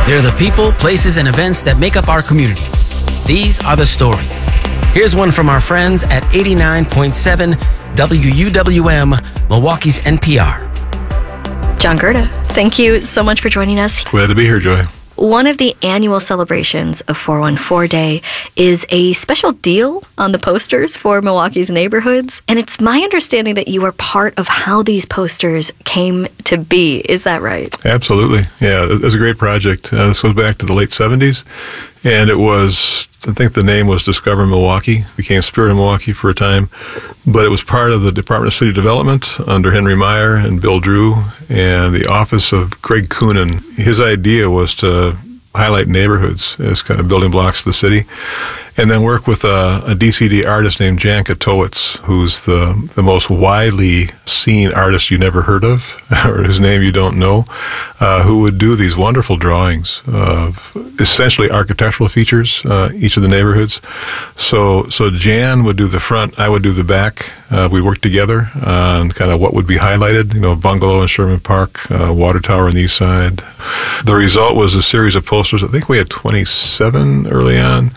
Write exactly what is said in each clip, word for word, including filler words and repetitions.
They're the people, places, and events that make up our communities. These are the stories. Here's one from our friends at eighty-nine point seven W U W M, Milwaukee's N P R. John Gerda, thank you so much for joining us. Glad to be here, Joy. One of the annual celebrations of four one four Day is a special deal on the posters for Milwaukee's neighborhoods. And it's my understanding that you are part of how these posters came to be. Is that right? Absolutely. Yeah, it was a great project. Uh, this goes back to the late seventies. And it was, I think the name was Discover Milwaukee, became Spirit of Milwaukee for a time. But it was part of the Department of City Development under Henry Meyer and Bill Drew and the office of Greg Coonan. His idea was to highlight neighborhoods as kind of building blocks of the city, and then work with a, a D C D artist named Jan Katowicz, who's the, the most widely seen artist you never heard of, or whose name you don't know, uh, who would do these wonderful drawings of essentially architectural features, uh, each of the neighborhoods. So so Jan would do the front, I would do the back. Uh, we worked together on kind of what would be highlighted, you know, Bungalow in Sherman Park, uh, Water Tower on the east side. The result was a series of posters. I think we had twenty-seven early on.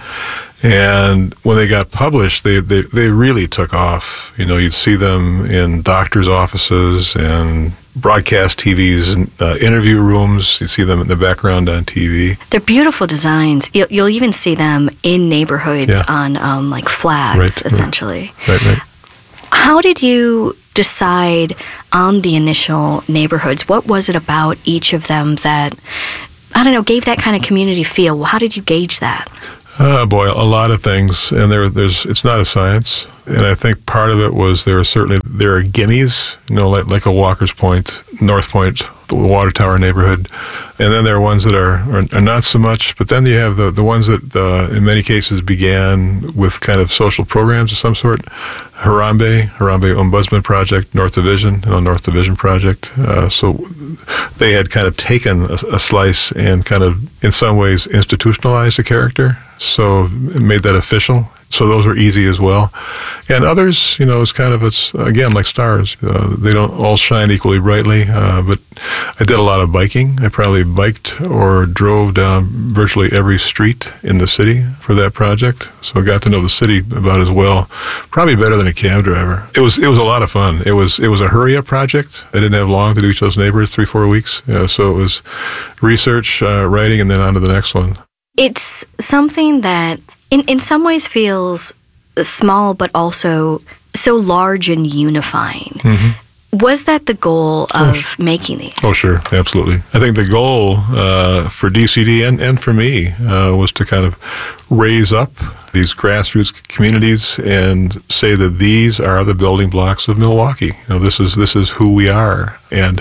And when they got published, they, they, they really took off. You know, you'd see them in doctors' offices and broadcast T Vs and uh, interview rooms. You'd see them in the background on T V. They're beautiful designs. You'll, you'll even see them in neighborhoods Yeah. on um, like flags, Right, essentially. Right, right. How did you decide on the initial neighborhoods? What was it about each of them that, I don't know, gave that kind of community feel? How did you gauge that? Uh, boy, a lot of things, and there, there's. It's not a science, and I think part of it was there are certainly there are gimmies, you know, like like a Walker's Point, North Point, the Water Tower neighborhood, and then there are ones that are, are, are not so much. But then you have the the ones that uh, in many cases began with kind of social programs of some sort. Harambe, Harambe Ombudsman Project, North Division, you know, North Division Project. Uh, so they had kind of taken a, a slice and kind of, in some ways, institutionalized a character. So it made that official. So those are easy as well. And others, you know, it's kind of, it's again, like stars. Uh, they don't all shine equally brightly, uh, but I did a lot of biking. I probably biked or drove down virtually every street in the city for that project. So I got to know the city about as well, probably better than a cab driver. It was it was a lot of fun. It was it was a hurry-up project. I didn't have long to do each of those neighborhoods, three, four weeks. Uh, so it was research, uh, writing, and then on to the next one. It's something that in, in some ways feels small, but also so large and unifying. Mm-hmm. Was that the goal of oh, making these? Oh, sure. Absolutely. I think the goal uh, for D C D and, and for me uh, was to kind of raise up these grassroots communities and say that these are the building blocks of Milwaukee. You know, this is this is who we are. And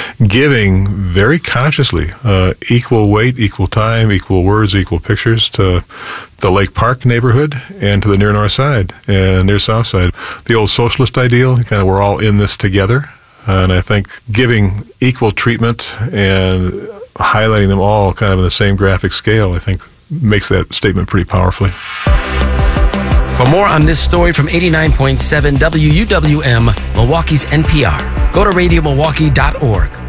giving very consciously uh, equal weight, equal time, equal words, equal pictures to the Lake Park neighborhood and to the near north side and near south side. The old socialist ideal, kind of we're all in this together. And I think giving equal treatment and highlighting them all kind of in the same graphic scale, I think makes that statement pretty powerfully. For more on this story from eighty-nine point seven W U W M, Milwaukee's N P R, go to radio milwaukee dot org.